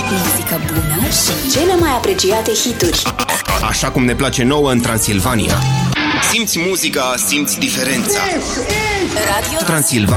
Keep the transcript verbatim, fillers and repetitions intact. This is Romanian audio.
muzică bună și cele mai apreciate hituri. Așa cum ne place nouă în Transilvania. Simți muzica, simți diferența. Radio Transilvania.